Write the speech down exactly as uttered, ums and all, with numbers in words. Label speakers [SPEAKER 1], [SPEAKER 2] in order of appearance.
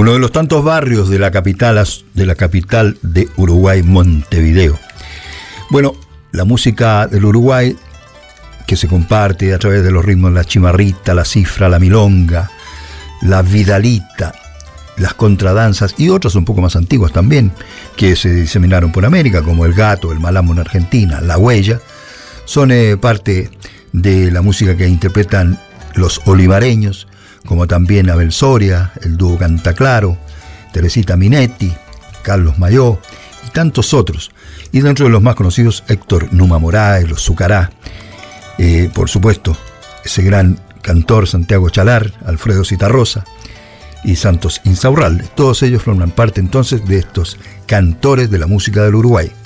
[SPEAKER 1] uno de los tantos barrios de la capital, de la capital de Uruguay, Montevideo. Bueno, la música del Uruguay, que se comparte a través de los ritmos de la chimarrita, la cifra, la milonga, la vidalita, las contradanzas y otras un poco más antiguas también, que se diseminaron por América, como el gato, el malambo en Argentina, la huella, son eh, parte de la música que interpretan los olivareños, como también Abel Soria, el dúo Cantaclaro, Teresita Minetti, Carlos Mayó y tantos otros. Y dentro de los más conocidos, Héctor Numa Moraes, los Zucará, eh, por supuesto, ese gran cantor Santiago Chalar, Alfredo Citarrosa y Santos Insaurralde. Todos ellos forman parte entonces de estos cantores de la música del Uruguay.